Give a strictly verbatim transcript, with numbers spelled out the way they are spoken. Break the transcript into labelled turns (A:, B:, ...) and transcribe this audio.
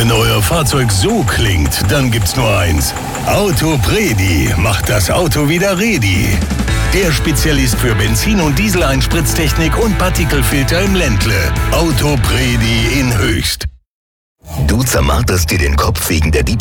A: Wenn euer Fahrzeug so klingt, dann gibt's nur eins. Autopredi macht das Auto wieder ready. Der Spezialist für Benzin- und Dieseleinspritztechnik und Partikelfilter im Ländle. Autopredi in Höchst.
B: Du zermarterst dir den Kopf wegen der